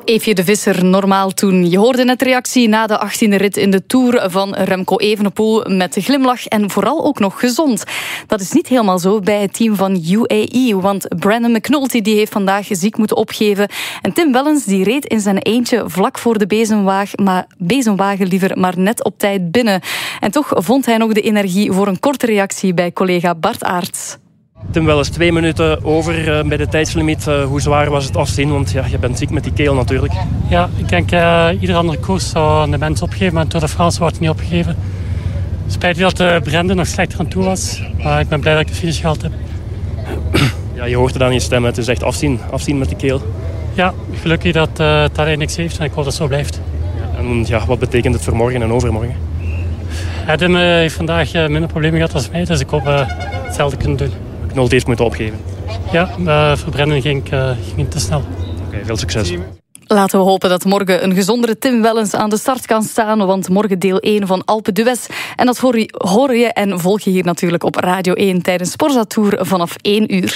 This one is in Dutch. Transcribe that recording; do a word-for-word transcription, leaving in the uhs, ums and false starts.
Eefje de Visser, Normaal Toen. Je hoorde net de reactie na de achttiende rit in de Tour van Remco Evenepoel met de glimlach en vooral ook nog gezond. Dat is niet helemaal zo bij het team van U A E, want Brandon McNulty die heeft vandaag ziek moeten opgeven en Tim Wellens die reed in zijn eentje vlak voor de bezemwagen, maar, bezemwagen liever, maar net op tijd binnen. En toch vond hij nog de energie voor een korte reactie bij collega Bart Aerts. Tim Wellens, twee minuten over uh, bij de tijdslimiet. Uh, hoe zwaar was het afzien? Want ja, je bent ziek met die keel natuurlijk. Ja, ik denk uh, ieder andere koers zou de mens opgeven, maar Tour de France wordt niet opgegeven. Spijt dat uh, Brandon nog slechter aan toe was, maar ik ben blij dat ik de finish gehaald heb. Ja, je hoort het aan je stem, het is echt afzien, afzien met die keel. Ja, gelukkig dat uh, het alleen niks heeft en ik hoop dat het zo blijft. Ja, en ja, wat betekent het voor morgen en overmorgen? Adam uh, heeft vandaag uh, minder problemen gehad als mij, dus ik hoop uh, hetzelfde kunnen doen. Knult heeft moeten opgeven. Ja, uh, voor Brandon ging, uh, ging het te snel. Oké, okay, veel succes. Laten we hopen dat morgen een gezondere Tim Wellens aan de start kan staan, want morgen deel één van Alpe d'Huez. En dat hoor je en volg je hier natuurlijk op Radio één tijdens Sporza Tour vanaf één uur.